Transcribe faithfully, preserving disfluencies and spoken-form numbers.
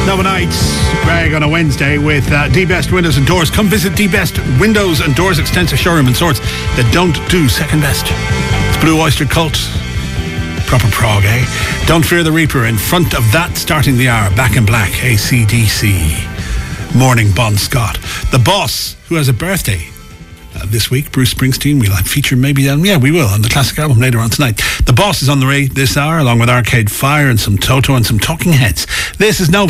Nova Nights, Greg on a Wednesday with uh, D-Best Windows and Doors. Come visit D-Best Windows and Doors extensive showroom and sorts that don't do second best. It's Blue Oyster Cult. Proper prog, eh? Don't Fear the Reaper in front of that, starting the hour. Back in Black, A C D C. Morning, Bon Scott. The Boss, who has a birthday uh, this week, Bruce Springsteen. We'll have feature maybe then. Yeah, we will on the classic album later on tonight. The Boss is on the way this hour, along with Arcade Fire and some Toto and some Talking Heads. This is no